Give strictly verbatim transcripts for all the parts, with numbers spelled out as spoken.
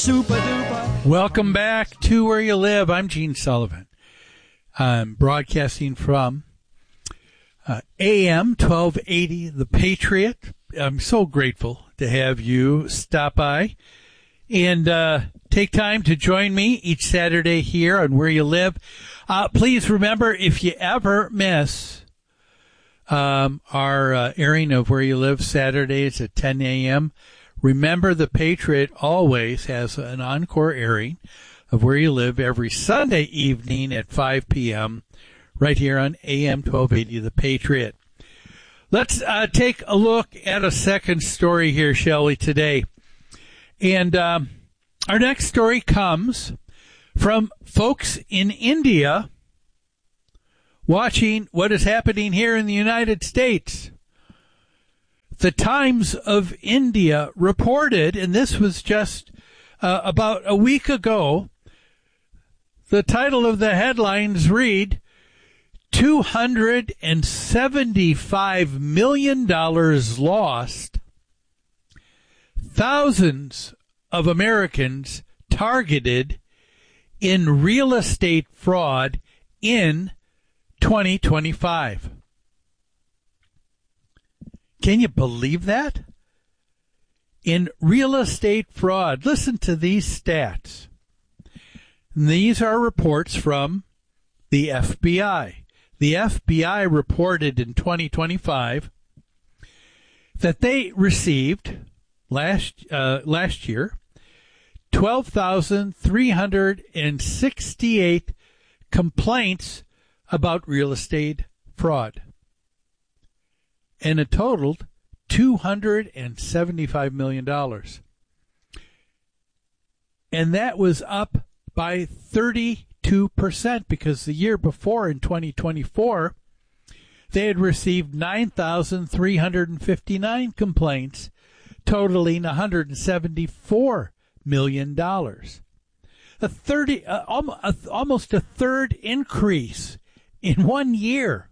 super duper. Welcome back to Where You Live. I'm Gene Sullivan. I'm broadcasting from uh, A M twelve eighty The Patriot. I'm so grateful to have you stop by and uh, take time to join me each Saturday here on Where You Live. Uh, please remember, if you ever miss um, our uh, airing of Where You Live Saturdays at ten a.m., remember the Patriot always has an encore airing of Where You Live every Sunday evening at five p.m. right here on A M twelve eighty The Patriot. Let's uh, take a look at a second story here, shall we, today. And um, our next story comes from folks in India watching what is happening here in the United States. The Times of India reported, and this was just uh, about a week ago, the title of the headlines read, two hundred seventy-five million dollars lost, thousands of Americans targeted in real estate fraud in twenty twenty-five. Can you believe that? In real estate fraud, listen to these stats. These are reports from the F B I. The F B I reported in twenty twenty-five that they received last uh, last year twelve thousand three hundred sixty-eight complaints about real estate fraud, and it totaled two hundred seventy-five million dollars. And that was up by thirty-two percent, because the year before, in twenty twenty-four, they had received nine thousand three hundred fifty-nine complaints, totaling one hundred seventy-four million dollars. A thirty, uh, almost a third increase in one year.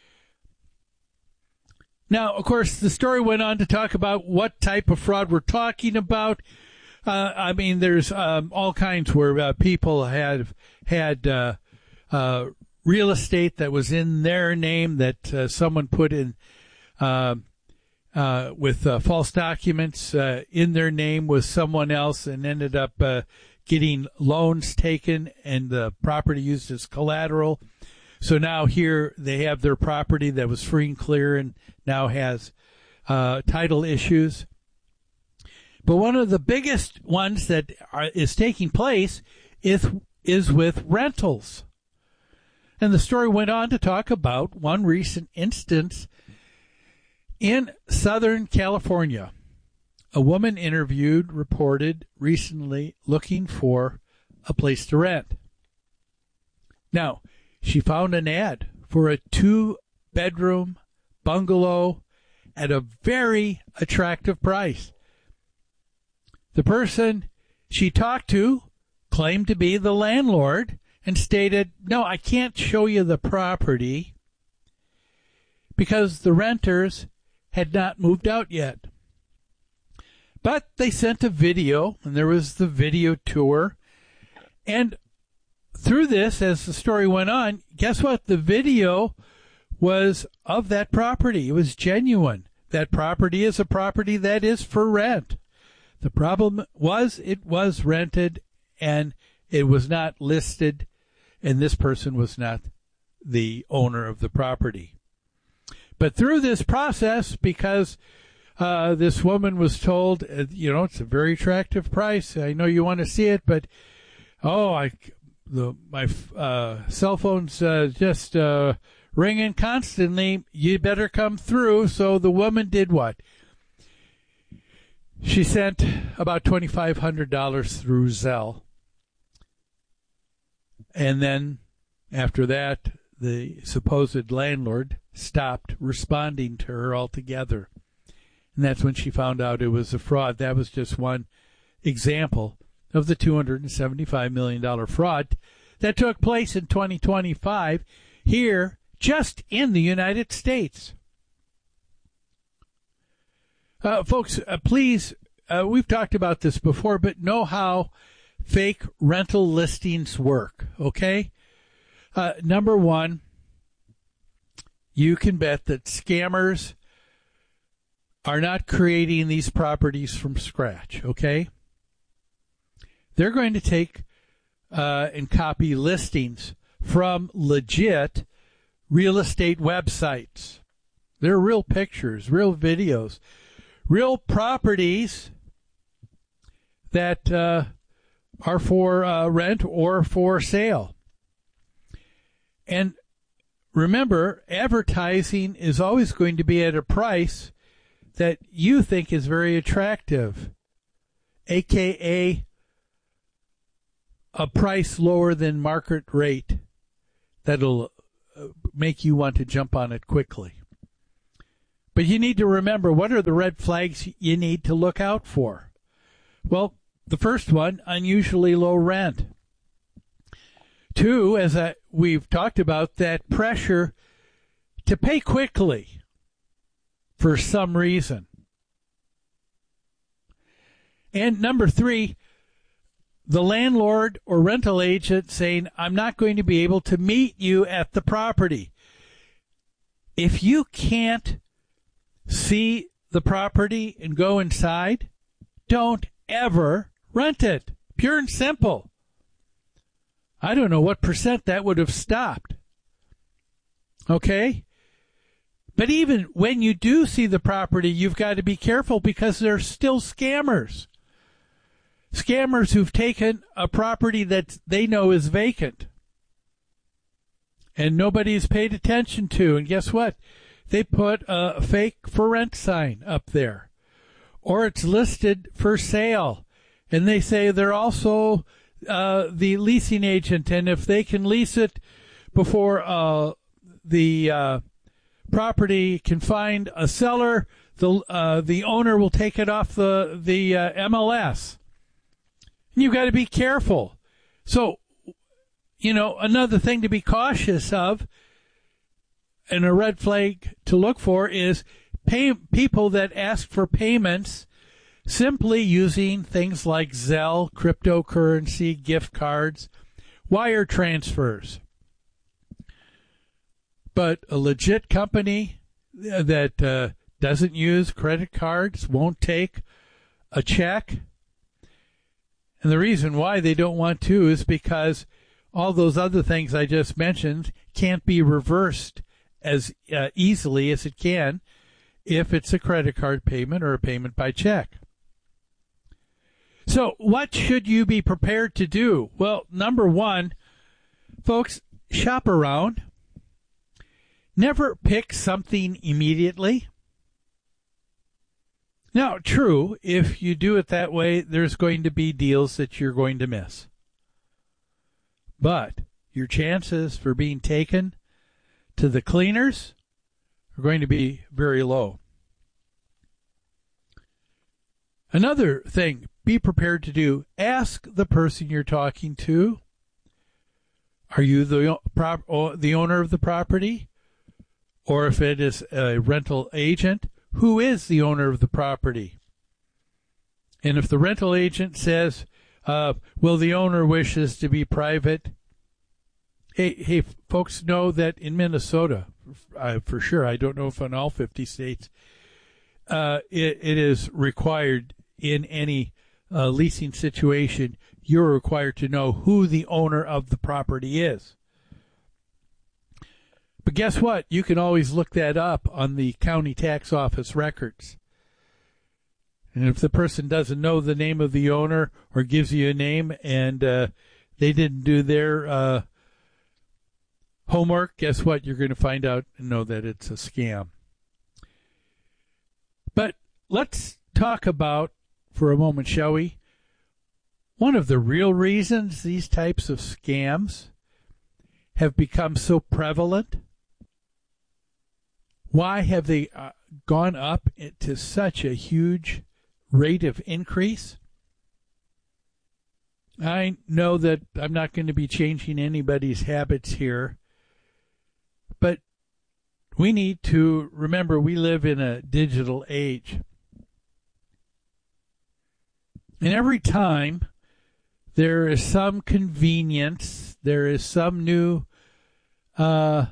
Now, of course, the story went on to talk about what type of fraud we're talking about. Uh, I mean, there's um, all kinds where uh, people have had uh, uh, real estate that was in their name that uh, someone put in uh, uh, with uh, false documents uh, in their name with someone else, and ended up uh, getting loans taken and the property used as collateral. So now here they have their property that was free and clear and now has uh, title issues. But one of the biggest ones that are, is taking place is, is with rentals. And the story went on to talk about one recent instance in Southern California. A woman interviewed reported recently looking for a place to rent. Now, she found an ad for a two-bedroom bungalow at a very attractive price. The person she talked to claimed to be the landlord and stated, "No, I can't show you the property because the renters had not moved out yet." But they sent a video, and there was the video tour. And through this, as the story went on, guess what? The video was of that property. It was genuine. That property is a property that is for rent. The problem was it was rented, and it was not listed, and this person was not the owner of the property. But through this process, because uh, this woman was told, uh, you know, it's a very attractive price. I know you want to see it, but, oh, I... The, my uh, cell phone's uh, just uh, ringing constantly. You better come through. So the woman did what? She sent about twenty-five hundred dollars through Zelle. And then after that, the supposed landlord stopped responding to her altogether. And that's when she found out it was a fraud. That was just one example of the two hundred seventy-five million dollars fraud that took place in twenty twenty-five here just in the United States. Uh, folks, uh, please uh, we've talked about this before, but know how fake rental listings work, okay? Uh, number one, you can bet that scammers are not creating these properties from scratch, okay? They're going to take uh, and copy listings from legit real estate websites. They're real pictures, real videos, real properties that uh, are for uh, rent or for sale. And remember, advertising is always going to be at a price that you think is very attractive, a k a a price lower than market rate that'll make you want to jump on it quickly. But you need to remember, what are the red flags you need to look out for? Well, the first one, unusually low rent. Two, as I, we've talked about, that pressure to pay quickly for some reason. And number three, the landlord or rental agent saying, I'm not going to be able to meet you at the property. If you can't see the property and go inside, don't ever rent it. Pure and simple. I don't know what percent that would have stopped. Okay? But even when you do see the property, you've got to be careful, because there's still scammers. Scammers who've taken a property that they know is vacant and nobody's paid attention to. And guess what? They put a fake for rent sign up there. Or it's listed for sale. And they say they're also uh, the leasing agent. And if they can lease it before uh, the uh, property can find a seller, the uh, the owner will take it off the, the uh, M L S. You've got to be careful. So, you know, another thing to be cautious of and a red flag to look for is pay, people that ask for payments simply using things like Zelle, cryptocurrency, gift cards, wire transfers. But a legit company that uh, doesn't use credit cards, won't take a check. And the reason why they don't want to is because all those other things I just mentioned can't be reversed as uh, easily as it can if it's a credit card payment or a payment by check. So what should you be prepared to do? Well, number one, folks, shop around. Never pick something immediately. Now, true, if you do it that way, there's going to be deals that you're going to miss. But your chances for being taken to the cleaners are going to be very low. Another thing, be prepared to do, ask the person you're talking to, are you the, the owner of the property? Or if it is a rental agent, who is the owner of the property? And if the rental agent says, uh, well, the owner wishes to be private, hey, hey, folks know that in Minnesota, uh, for sure, I don't know if in all fifty states, uh, it, it is required in any uh, leasing situation, you're required to know who the owner of the property is. But guess what? You can always look that up on the county tax office records. And if the person doesn't know the name of the owner or gives you a name and uh, they didn't do their uh, homework, guess what? You're going to find out and know that it's a scam. But let's talk about, for a moment, shall we, one of the real reasons these types of scams have become so prevalent. Why have they uh, gone up to such a huge rate of increase? I know that I'm not going to be changing anybody's habits here, but we need to remember we live in a digital age. And every time there is some convenience, there is some new uh,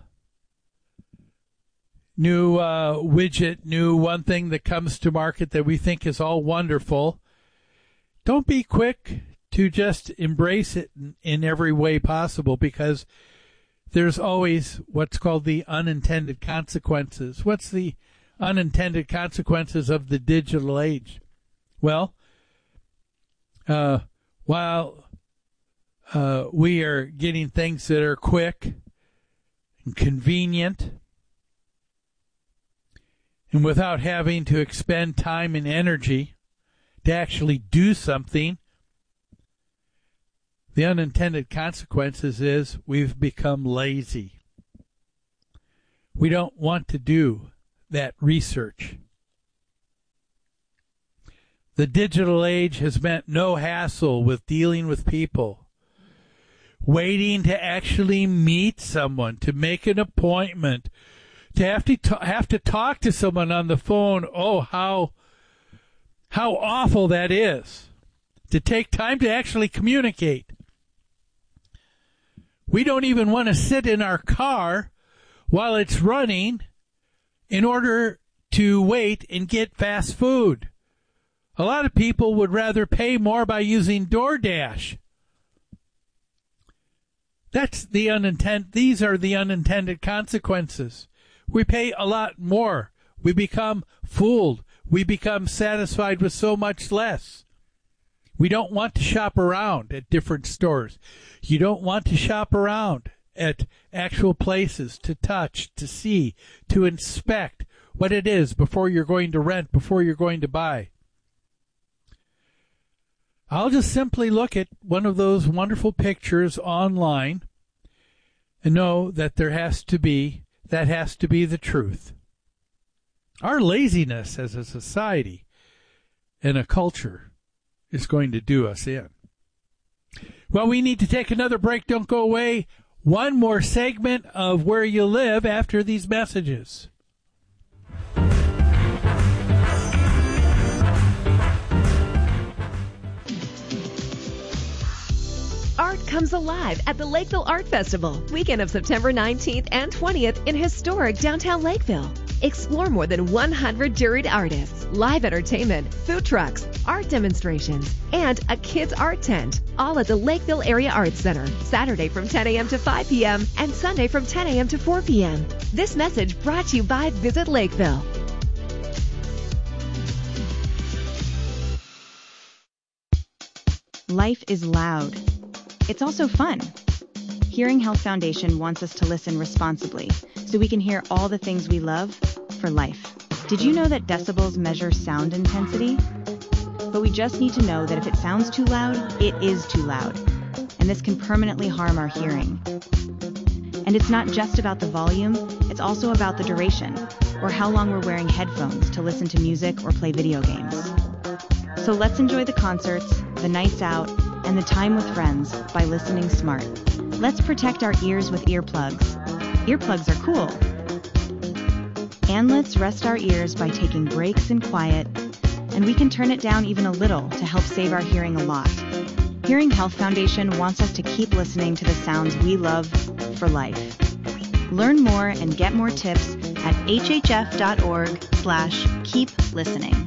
new uh, widget, new one thing that comes to market that we think is all wonderful, don't be quick to just embrace it in, in every way possible, because there's always what's called the unintended consequences. What's the unintended consequences of the digital age? Well, uh, while uh, we are getting things that are quick and convenient, and without having to expend time and energy to actually do something, the unintended consequences is we've become lazy. We don't want to do that research. The digital age has meant no hassle with dealing with people. Waiting to actually meet someone, to make an appointment, to have to t- have to talk to someone on the phone. Oh, how how awful that is. To take time to actually communicate. We don't even want to sit in our car while it's running in order to wait and get fast food. A lot of people would rather pay more by using DoorDash. That's the unintended, these are the unintended consequences. We pay a lot more. We become fooled. We become satisfied with so much less. We don't want to shop around at different stores. You don't want to shop around at actual places to touch, to see, to inspect what it is before you're going to rent, before you're going to buy. I'll just simply look at one of those wonderful pictures online and know that there has to be, that has to be the truth. Our laziness as a society and a culture is going to do us in. Well, we need to take another break. Don't go away. One more segment of Where You Live after these messages. Art comes alive at the Lakeville Art Festival, weekend of September nineteenth and twentieth in historic downtown Lakeville. Explore more than one hundred juried artists, live entertainment, food trucks, art demonstrations, and a kids' art tent, all at the Lakeville Area Arts Center, Saturday from ten a.m. to five p.m. and Sunday from ten a.m. to four p.m. This message brought to you by Visit Lakeville. Life is loud. It's also fun. Hearing Health Foundation wants us to listen responsibly so we can hear all the things we love for life. Did you know that decibels measure sound intensity? But we just need to know that if it sounds too loud, it is too loud. And this can permanently harm our hearing. And it's not just about the volume, it's also about the duration, or how long we're wearing headphones to listen to music or play video games. So let's enjoy the concerts, the nights out, and the time with friends by listening smart. Let's protect our ears with earplugs. Earplugs are cool. And let's rest our ears by taking breaks in quiet, and we can turn it down even a little to help save our hearing a lot. Hearing Health Foundation wants us to keep listening to the sounds we love for life. Learn more and get more tips at hhf.org slash keep listening.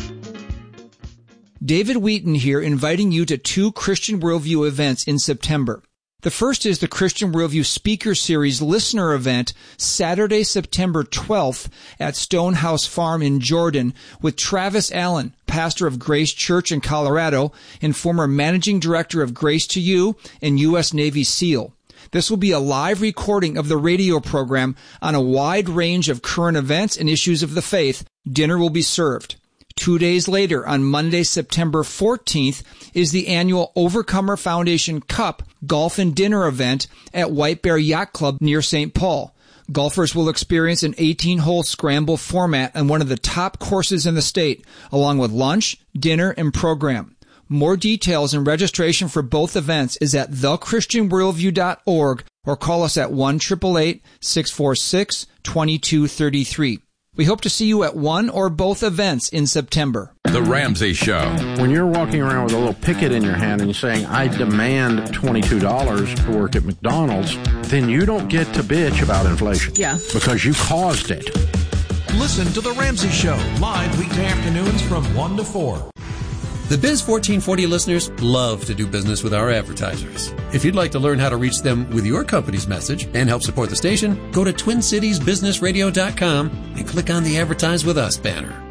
David Wheaton here, inviting you to two Christian Worldview events in September. The first is the Christian Worldview Speaker Series Listener Event, Saturday, September twelfth at Stonehouse Farm in Jordan with Travis Allen, pastor of Grace Church in Colorado and former managing director of Grace to You and U S Navy SEAL. This will be a live recording of the radio program on a wide range of current events and issues of the faith. Dinner will be served. Two days later, on Monday, September fourteenth, is the annual Overcomer Foundation Cup Golf and Dinner event at White Bear Yacht Club near Saint Paul. Golfers will experience an eighteen-hole scramble format on one of the top courses in the state, along with lunch, dinner, and program. More details and registration for both events is at the christian worldview dot org or call us at one eight eight eight, six four six, two two three three. We hope to see you at one or both events in September. The Ramsey Show. When you're walking around with a little picket in your hand and you're saying, I demand twenty-two dollars to work at McDonald's, then you don't get to bitch about inflation. Yeah. Because you caused it. Listen to The Ramsey Show, live weekday afternoons from one to four. The Biz fourteen forty listeners love to do business with our advertisers. If you'd like to learn how to reach them with your company's message and help support the station, go to twin cities business radio dot com and click on the Advertise With Us banner.